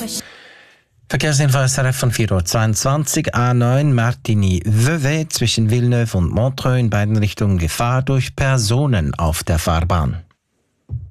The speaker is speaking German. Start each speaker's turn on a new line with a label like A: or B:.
A: Verkehrshinweis RF von 4:22 Uhr, A9 Martigny-Vevey zwischen Villeneuve und Montreux in beiden Richtungen Gefahr durch Personen auf der Fahrbahn.